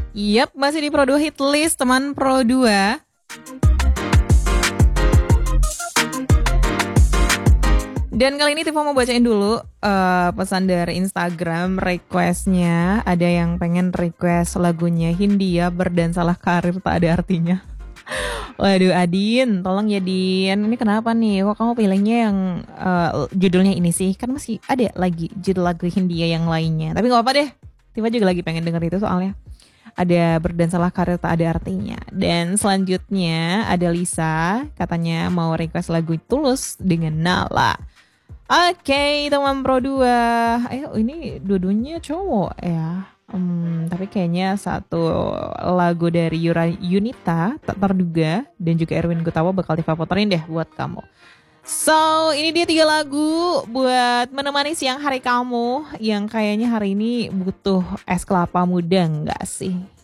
Yap, masih di Pro 2 Hit List, teman Pro 2. Dan kali ini Tifa mau bacain dulu pesan dari Instagram requestnya. Ada yang pengen request lagunya Hindia Berdansalah Karir Tak Ada Artinya. Waduh Adin, tolong ya Din. Ini kenapa nih? Kok kamu pilihnya yang judulnya ini sih? Kan masih ada lagi judul lagu Hindia yang lainnya. Tapi gak apa-apa deh. Tifa juga lagi pengen denger itu soalnya. Ada Berdansalah Karir Tak Ada Artinya. Dan selanjutnya ada Lisa, katanya mau request lagu Tulus dengan Nala. Oke, teman Pro 2. Ini dua-duanya cowok ya. Tapi kayaknya satu lagu dari Yunita, Tak Terduga, dan juga Erwin Gutawa bakal diputerin deh buat kamu. So, ini dia 3 lagu buat menemani siang hari kamu yang kayaknya hari ini butuh es kelapa muda nggak sih?